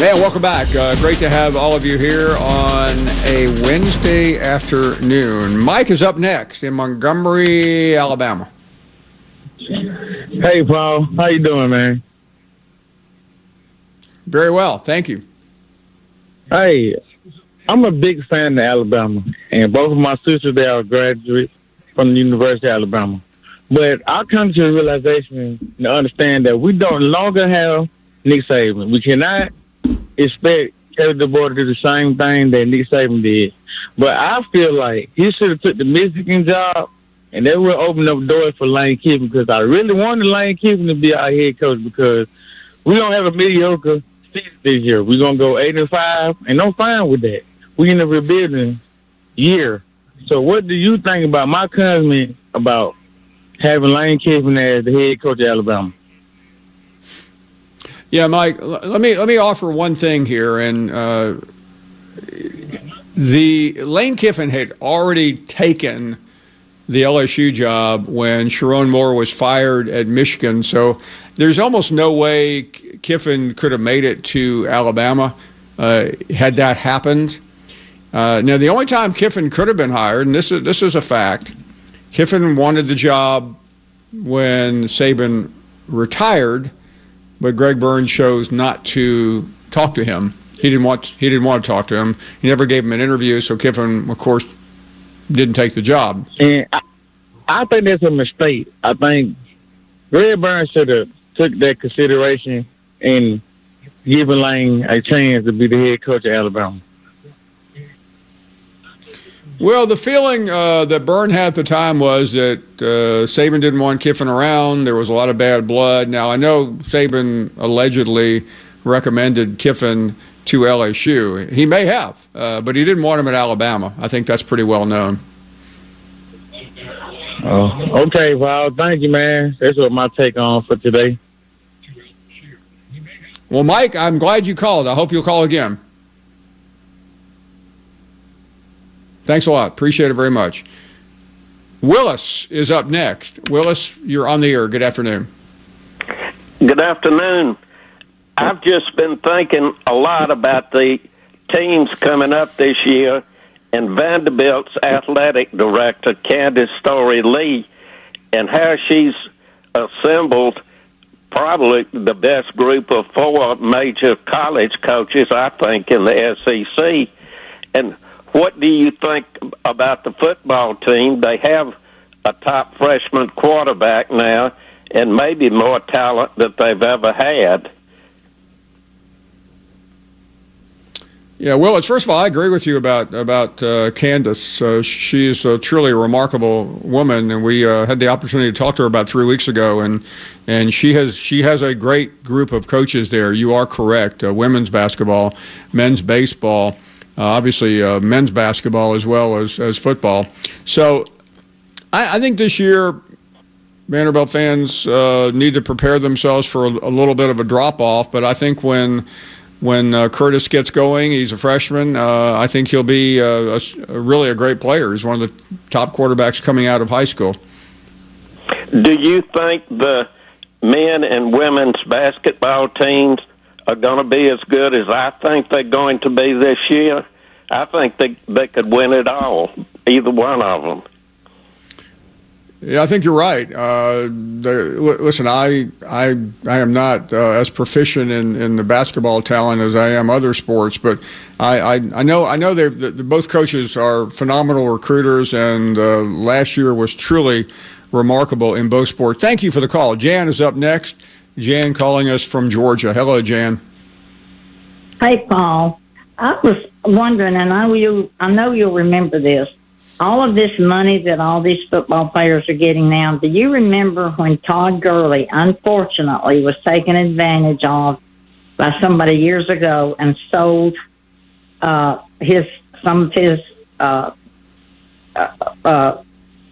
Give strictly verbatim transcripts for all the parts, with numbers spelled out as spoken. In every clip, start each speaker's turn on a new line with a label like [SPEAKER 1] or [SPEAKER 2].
[SPEAKER 1] Man, welcome back. Uh, great to have all of you here on a Wednesday afternoon. Mike is up next in Montgomery, Alabama.
[SPEAKER 2] Hey, Paul. How you doing, man?
[SPEAKER 1] Very well. Thank you.
[SPEAKER 2] Hey, I'm a big fan of Alabama, and both of my sisters, they are graduates from the University of Alabama. But I come to a realization to understand that we don't longer have Nick Saban. We cannot expect Kevin DeBoer to do the same thing that Nick Saban did. But I feel like he should have took the Michigan job, and that would open up doors for Lane Kiffin, because I really wanted Lane Kiffin to be our head coach, because we don't have a mediocre season this year. We're going to go eight and five, and I'm fine with that. We're in a rebuilding year. So what do you think about my comment about having Lane Kiffin as the head coach of Alabama?
[SPEAKER 1] Yeah, Mike, let me let me offer one thing here. And uh, the Lane Kiffin had already taken the L S U job when Sharon Moore was fired at Michigan. So there's almost no way Kiffin could have made it to Alabama uh, had that happened. Uh, now, the only time Kiffin could have been hired, and this is, this is a fact, Kiffin wanted the job when Saban retired, but Greg Burns chose not to talk to him. He didn't want he didn't want to talk to him. He never gave him an interview, so Kiffin, of course, didn't take the job.
[SPEAKER 2] And I, I think that's a mistake. I think Greg Burns should have took that consideration and given Lane a chance to be the head coach of Alabama.
[SPEAKER 1] Well, the feeling uh, that Byrne had at the time was that uh, Saban didn't want Kiffin around. There was a lot of bad blood. Now, I know Saban allegedly recommended Kiffin to L S U. He may have, uh, but he didn't want him at Alabama. I think that's pretty well known.
[SPEAKER 2] Oh, okay, well, thank you, man. That's what my take on for today.
[SPEAKER 1] Well, Mike, I'm glad you called. I hope you'll call again. Thanks a lot. Appreciate it very much. Willis is up next. Willis, you're on the air. Good afternoon.
[SPEAKER 3] Good afternoon. I've just been thinking a lot about the teams coming up this year, and Vanderbilt's athletic director, Candace Story-Lee, and how she's assembled probably the best group of four major college coaches, I think, in the S E C. And what do you think about the football team? They have a top freshman quarterback now and maybe more talent that they've ever had.
[SPEAKER 1] Yeah, well, it's, first of all, I agree with you about about uh, Candace. Uh, she's uh, truly a remarkable woman, and we uh, had the opportunity to talk to her about three weeks ago, and and she has she has a great group of coaches there. You are correct. Uh, women's basketball, men's baseball. Uh, obviously, uh, men's basketball as well as, as football. So I, I think this year Vanderbilt fans uh, need to prepare themselves for a, a little bit of a drop-off. But I think when when uh, Curtis gets going, he's a freshman, uh, I think he'll be a, a, a really a great player. He's one of the top quarterbacks coming out of high school.
[SPEAKER 3] Do you think the men and women's basketball teams are going to be as good as I think they're going to be this year? I think they they could win it all, either one of them.
[SPEAKER 1] Yeah, I think you're right. Uh, listen, I I I am not uh, as proficient in, in the basketball talent as I am other sports, but I I, I know I know they both coaches are phenomenal recruiters, and uh, last year was truly remarkable in both sports. Thank you for the call. Jan is up next. Jan calling us from Georgia. Hello, Jan.
[SPEAKER 4] Hey, Paul. I was wondering, and I know you, I know you'll remember this. All of this money that all these football players are getting now. Do you remember when Todd Gurley, unfortunately, was taken advantage of by somebody years ago and sold uh, his some of his, uh, uh, uh,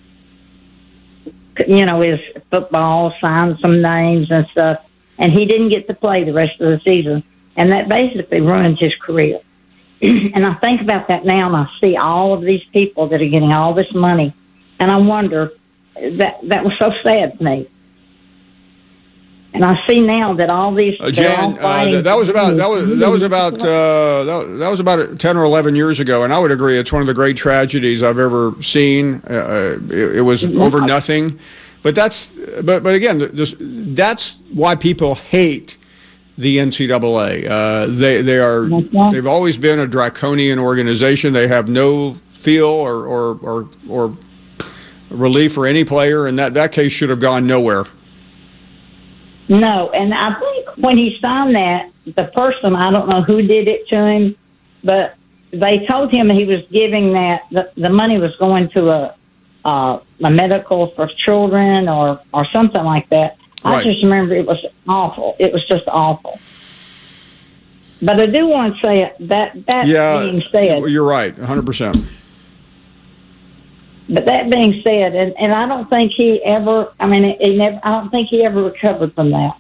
[SPEAKER 4] you know, his football, signed some names and stuff, and he didn't get to play the rest of the season, and that basically ruined his career. And I think about that now, and I see all of these people that are getting all this money, and I wonder, that that was so sad to me. And I see now that all these
[SPEAKER 1] uh, Jan, uh, that, that was about that was that was about uh, that, that was about ten or eleven years ago, and I would agree it's one of the great tragedies I've ever seen. Uh, it, it was over nothing, but that's but but again, this, that's why people hate the N C double A. Uh, they they are they've always been a draconian organization. They have no feel or or or, or relief for any player, and that that case should have gone nowhere.
[SPEAKER 4] No, and I think when he signed that, the person, I don't know who did it to him, but they told him he was giving that, the, the money was going to a uh, a medical for children or, or something like that. I
[SPEAKER 1] Right.
[SPEAKER 4] just remember it was awful. It was just awful. But I do want to say that, that
[SPEAKER 1] Yeah,
[SPEAKER 4] being said.
[SPEAKER 1] you're right, one hundred percent.
[SPEAKER 4] But that being said, and, and I don't think he ever, I mean, he never, I don't think he ever recovered from that.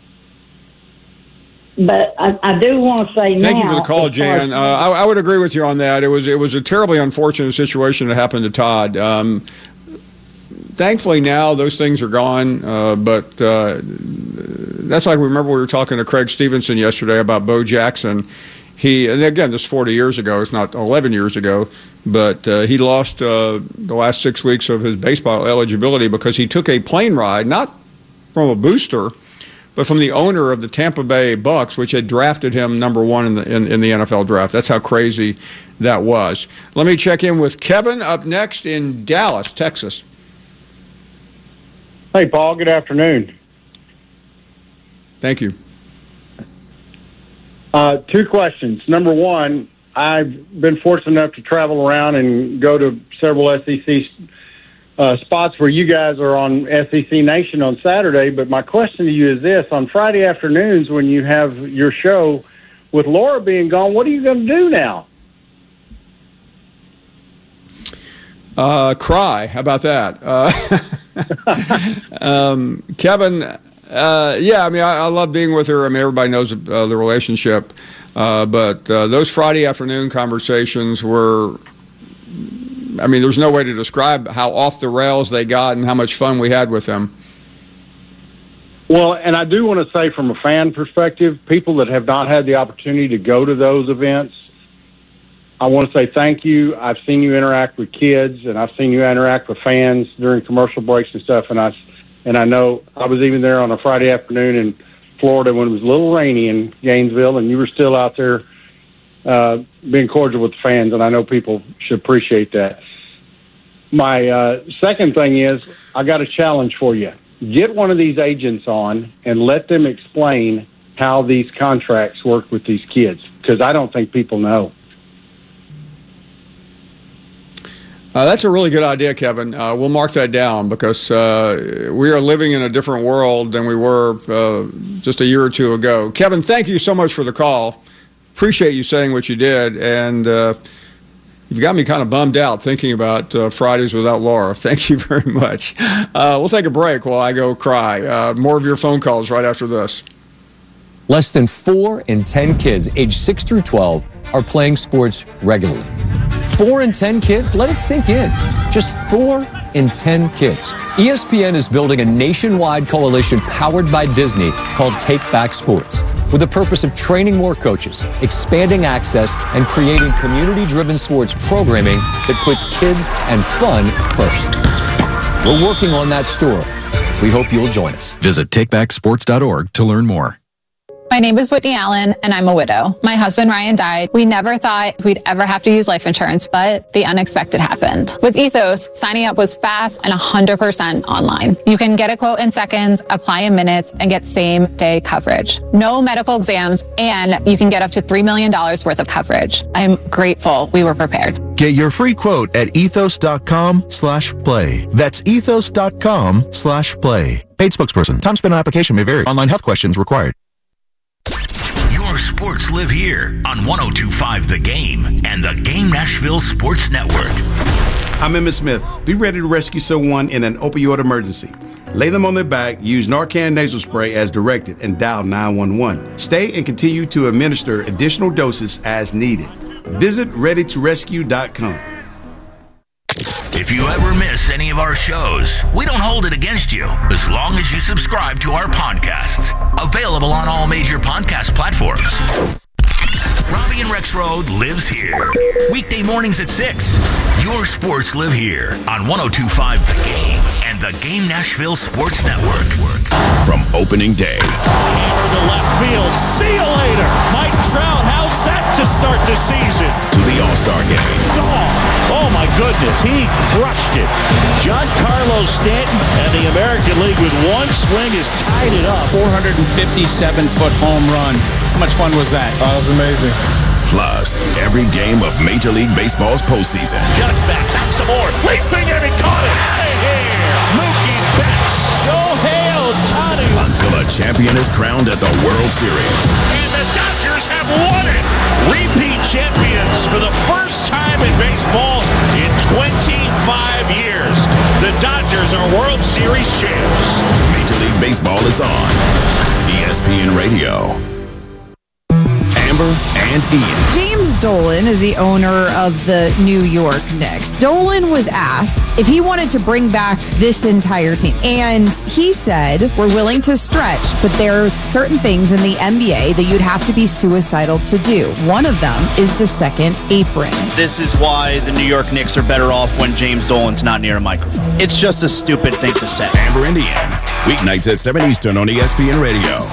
[SPEAKER 4] But I, I do want to say
[SPEAKER 1] Thank
[SPEAKER 4] now.
[SPEAKER 1] you for the call, Jan. Uh, I, I would agree with you on that. It was it was a terribly unfortunate situation that happened to Todd. Um, thankfully, now those things are gone. Uh, but uh, that's like, remember we were talking to Craig Stevenson yesterday about Bo Jackson. He, and again, this is forty years ago. It's not eleven years ago. But uh, he lost uh, the last six weeks of his baseball eligibility because he took a plane ride, not from a booster, but from the owner of the Tampa Bay Bucks, which had drafted him number one in the in, in the N F L draft. That's how crazy that was. Let me check in with Kevin up next in Dallas, Texas.
[SPEAKER 5] Hey, Paul. Good afternoon.
[SPEAKER 1] Thank you.
[SPEAKER 5] Uh, two questions. Number one, I've been fortunate enough to travel around and go to several S E C uh, spots where you guys are on S E C Nation on Saturday. But my question to you is this. On Friday afternoons when you have your show, with Laura being gone, what are you going to do now?
[SPEAKER 1] Uh, cry. How about that? Uh, um, Kevin, uh, yeah, I mean, I, I love being with her. I mean, everybody knows uh, the relationship. Uh, but uh, those Friday afternoon conversations were, I mean, there's no way to describe how off the rails they got and how much fun we had with them.
[SPEAKER 5] Well, and I do want to say from a fan perspective, people that have not had the opportunity to go to those events, I want to say thank you. I've seen you interact with kids, and I've seen you interact with fans during commercial breaks and stuff, and I, and I know I was even there on a Friday afternoon in Florida when it was a little rainy in Gainesville, and you were still out there uh, being cordial with the fans, and I know people should appreciate that. My uh, second thing is I got a challenge for you. Get one of these agents on and let them explain how these contracts work with these kids, because I don't think people know.
[SPEAKER 1] Uh, that's a really good idea, Kevin. Uh, we'll mark that down because uh, we are living in a different world than we were uh, just a year or two ago. Kevin, thank you so much for the call. Appreciate you saying what you did, and uh, you've got me kind of bummed out thinking about uh, Fridays without Laura. Thank you very much. Uh, we'll take a break while I go cry. Uh, more of your phone calls right after this.
[SPEAKER 6] Less than four in ten kids aged six through twelve are playing sports regularly. Four in ten kids? Let it sink in. Just four in ten kids. E S P N is building a nationwide coalition powered by Disney called Take Back Sports, with the purpose of training more coaches, expanding access, and creating community-driven sports programming that puts kids and fun first. We're working on that story. We hope you'll join us.
[SPEAKER 7] Visit take back sports dot org to learn more.
[SPEAKER 8] My name is Whitney Allen, and I'm a widow. My husband, Ryan, died. We never thought we'd ever have to use life insurance, but the unexpected happened. With Ethos, signing up was fast and one hundred percent online. You can get a quote in seconds, apply in minutes, and get same-day coverage. No medical exams, and you can get up to three million dollars worth of coverage. I'm grateful we were prepared.
[SPEAKER 9] Get your free quote at ethos.com slash play. That's ethos.com slash play. Paid spokesperson. Time spent on application may vary. Online health questions required.
[SPEAKER 10] Your sports live here on one oh two point five The Game and the Game Nashville Sports Network.
[SPEAKER 11] I'm Emmitt Smith. Be ready to rescue someone in an opioid emergency. Lay them on their back, use Narcan nasal spray as directed, and dial nine one one. Stay and continue to administer additional doses as needed. Visit ready to rescue dot com.
[SPEAKER 10] If you ever miss any of our shows, we don't hold it against you as long as you subscribe to our podcasts. Available on all major podcast platforms. Robbie and Rexroad lives here. Weekday mornings at six. Your sports live here on one oh two point five The Game and the Game Nashville Sports Network.
[SPEAKER 12] From opening day.
[SPEAKER 13] Hammer to left field. See you later. Mike Trout, how's that to start the season?
[SPEAKER 12] To the All-Star game.
[SPEAKER 13] Oh, oh my goodness, he crushed it. Giancarlo Stanton and the American League with one swing has tied it up.
[SPEAKER 14] four hundred fifty-seven foot home run. How much fun was that?
[SPEAKER 15] Oh, that was amazing.
[SPEAKER 12] Plus, every game of Major League Baseball's postseason.
[SPEAKER 13] Judge back, back some more. Leaping and he caught it. Out of here. Mookie Betts. Shohei Ohtani.
[SPEAKER 12] Until a champion is crowned at the World Series.
[SPEAKER 13] And the Dodgers have won it. Repeat champions for the first time in baseball in twenty-five years. The Dodgers are World Series champs.
[SPEAKER 12] Major League Baseball is on E S P N Radio. Amber and Ian.
[SPEAKER 16] James Dolan is the owner of the New York Knicks. Dolan was asked if he wanted to bring back this entire team. And he said, we're willing to stretch, but there are certain things in the N B A that you'd have to be suicidal to do. One of them is the second apron.
[SPEAKER 17] This is why the New York Knicks are better off when James Dolan's not near a microphone. It's just a stupid thing to say.
[SPEAKER 12] Amber and Ian. Weeknights at seven Eastern on E S P N Radio.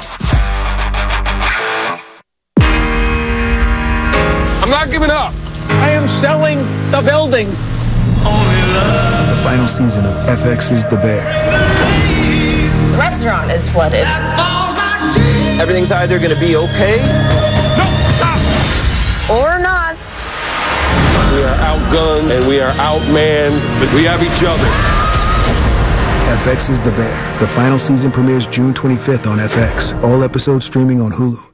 [SPEAKER 18] I'm not giving up.
[SPEAKER 19] I am selling the building.
[SPEAKER 20] The final season of F X's The Bear.
[SPEAKER 21] The restaurant is flooded.
[SPEAKER 22] Everything's either going to be okay
[SPEAKER 21] or not.
[SPEAKER 18] We are outgunned and we are outmanned, but we have each other.
[SPEAKER 20] F X's The Bear. The final season premieres June twenty-fifth on F X. All episodes streaming on Hulu.